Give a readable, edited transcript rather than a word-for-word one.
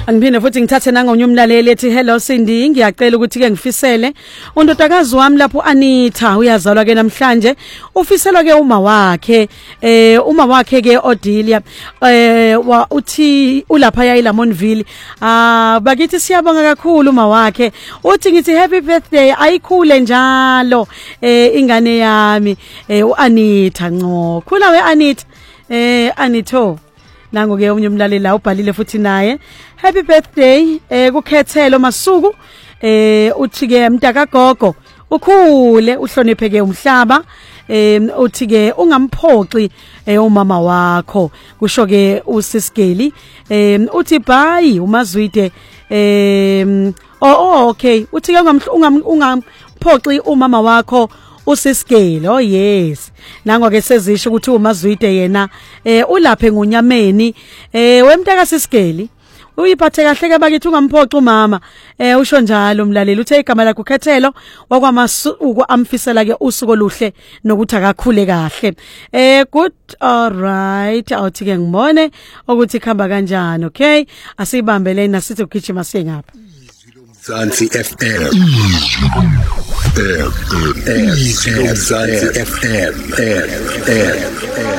Angiphinde futhi ngithathe nangonye umlaleli ethi hello Sindi, ngiyacela ukuthi ke ngifisele undodakazi wami lapho Anita uyazalwa ke namhlanje, ufiselwa ke uma wakhe ke Odilia uthi ulapha ya eLamontville. Bakithi siyabonga kakhulu uma wakhe, uthi ngithi happy birthday ayikhule njalo ingane yami uAnita nco khula we Anita Anito nango ke umnye umlaleli la ubhalile futhi naye happy birthday kukhethelo Masuku uthi ke mntaka gogo ukhule uhloniphe ke umhlaba uthi ke ungamphoxi umama wakho kusho ke uSisigeli uthi bye uMazwide okay uthi ke ungamphoxi umama wakho uSisigeli. Oh yes, nango ke sezisho ukuthi uMazwide yena ulaphe ngunyameni wemntaka Sisigeli uyiphathe kahle ke bakithi ungamphoxa umama usho njalo umlaleli uthe igama lakhe ukhethelo wakwamasuku amfisela ke usuku oluhle nokuthi akakhule kahle. Good, all right, awuthi ke ngibone ukuthi khamba kanjani. Okay, asibambele nasithi ugijima singapha Mzansi FM. Mzansi FM.